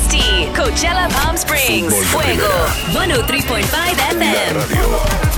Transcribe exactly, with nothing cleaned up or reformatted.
S T, Coachella Palm Springs, Fútbol de Fuego, primera. one oh three point five F La M. radio.